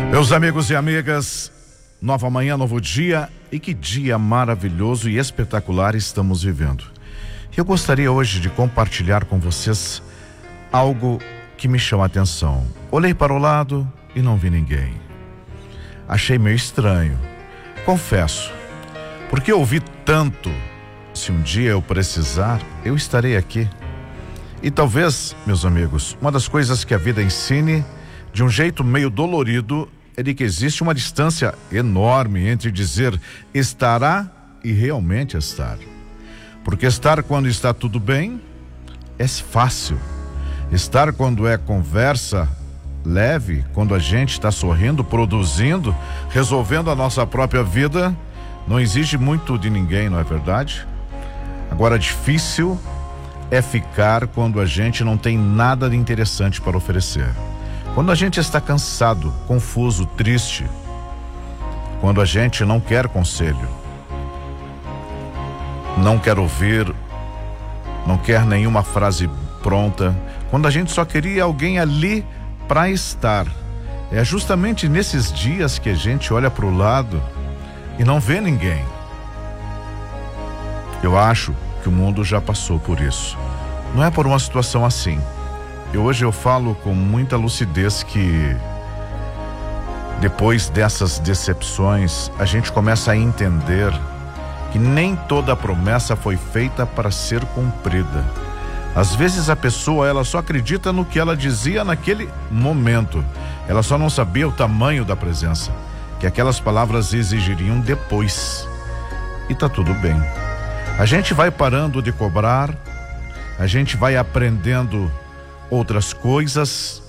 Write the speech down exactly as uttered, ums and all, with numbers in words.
Meus amigos e amigas, nova manhã, novo dia, e que dia maravilhoso e espetacular estamos vivendo. Eu gostaria hoje de compartilhar com vocês algo que me chama a atenção. Olhei para o lado e não vi ninguém. Achei meio estranho, confesso, porque ouvi tanto. Se um dia eu precisar, eu estarei aqui. E talvez, meus amigos, uma das coisas que a vida ensine de um jeito meio dolorido é de que existe uma distância enorme entre dizer estará e realmente estar. Porque estar quando está tudo bem é fácil. Estar quando é conversa leve, quando a gente está sorrindo, produzindo, resolvendo a nossa própria vida, não exige muito de ninguém, não é verdade? Agora, difícil é ficar quando a gente não tem nada de interessante para oferecer. Quando a gente está cansado, confuso, triste, quando a gente não quer conselho, não quer ouvir, não quer nenhuma frase pronta, quando a gente só queria alguém ali para estar. É justamente nesses dias que a gente olha para o lado e não vê ninguém. Eu acho que o mundo já passou por isso. Não é por uma situação assim. E hoje eu falo com muita lucidez que depois dessas decepções a gente começa a entender que nem toda promessa foi feita para ser cumprida. Às vezes a pessoa ela só acredita no que ela dizia naquele momento. Ela só não sabia o tamanho da presença que aquelas palavras exigiriam depois. E tá tudo bem. A gente vai parando de cobrar, a gente vai aprendendo outras coisas,